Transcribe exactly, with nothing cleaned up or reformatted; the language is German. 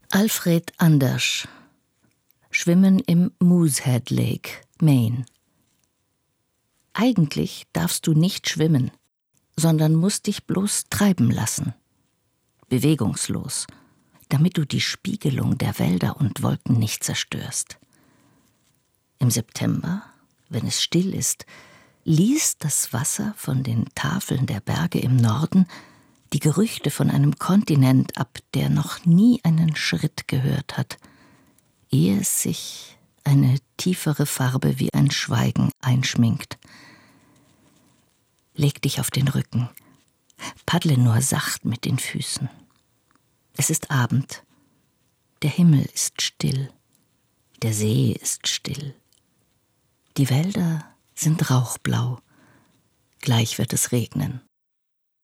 Alfred Andersch. Schwimmen im Moosehead Lake, Maine. Eigentlich darfst du nicht schwimmen, sondern musst dich bloß treiben lassen. Bewegungslos, damit du die Spiegelung der Wälder und Wolken nicht zerstörst. Im September, wenn es still ist, liest das Wasser von den Tafeln der Berge im Norden die Gerüchte von einem Kontinent ab, der noch nie einen Schritt gehört hat, ehe es sich eine tiefere Farbe wie ein Schweigen einschminkt. Leg dich auf den Rücken, paddle nur sacht mit den Füßen. Es ist Abend, der Himmel ist still, der See ist still. Die Wälder sind rauchblau, gleich wird es regnen.